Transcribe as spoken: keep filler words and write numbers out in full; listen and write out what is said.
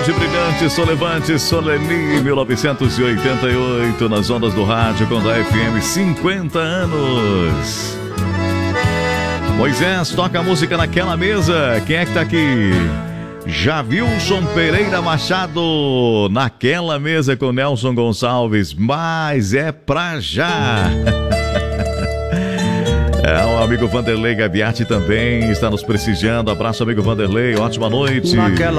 Tarde Brilhante, Solevante, Soleni, mil novecentos e oitenta e oito, nas ondas do rádio com da F M, cinquenta anos. Moisés, toca a música naquela mesa. Quem é que tá aqui? Javilson Pereira Machado, naquela mesa com Nelson Gonçalves, mas é pra já. É, o amigo Vanderlei Gaviati também está nos prestigiando. Abraço, amigo Vanderlei, ótima noite. Naquela